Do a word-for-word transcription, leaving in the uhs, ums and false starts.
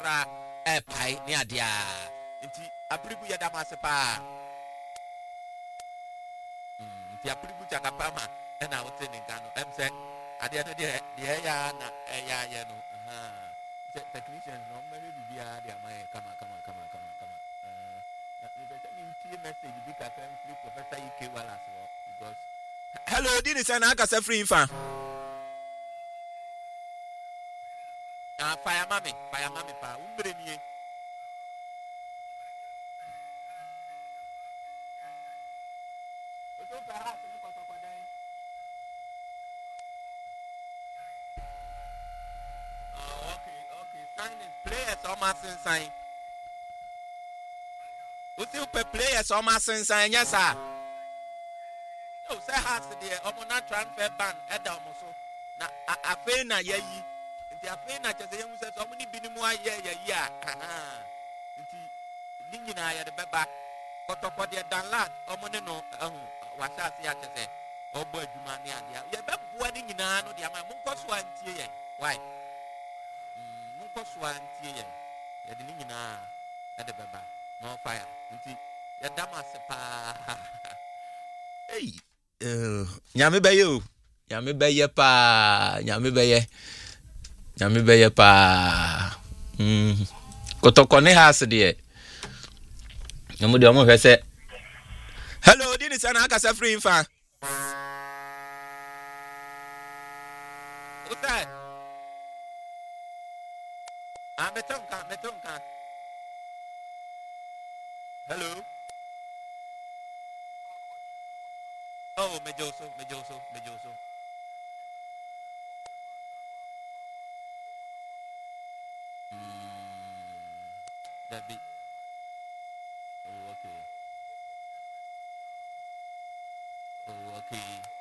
ra e pai ne adia nti aprigu ya damase pa nti aprigu jakapama e na wote ne nka no em se adia no de de ya na e ya ye no ha technicians no me bibia de amaye kama kama kama kama kama na ni be ni tie message bi ka kan free professor E K Wallace because hello dini sana aka se free fa ah fire mami fire mami pa umbre ni o to perhaps ni kotokodan oh okay okay sign is players o ma sin sign o ti pe players o ma sin sign yes sir no say has the omo na transfer ban e da omo so na afa na yayi nti afa na chese yemu se omo ni binimu aye yayi a nti ni nyina ya de beba kotoko de download omo ne no ahu wasa se ya chese obo adwuma ne ade ya beboa ni nyina no de ama monkoso antie yen why monkoso antie yen ya de ni nyina e de beba no fire nti ya dama se pa hey Uh, nyame beye o nyame beye pa nyame beye nyame beye pa mm kotoko ne house de nyamo de omo hwese hello dini sana aka sa free fa uta ah metonka metonka hello oh mejoso mejoso mejoso that be oh okay oh okay